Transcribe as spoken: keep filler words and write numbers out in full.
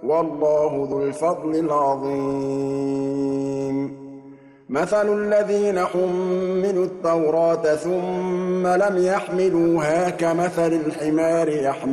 وَاللَّهُ ذُو الْفَضْلِ الْعَظِيمِ مَثَلُ الَّذِينَ حُمِّلُوا التَّوْرَاةَ ثُمَّ لَمْ يَحْمِلُوهَا كَمَثَلِ الْحِمَارِ يَحْمِلُ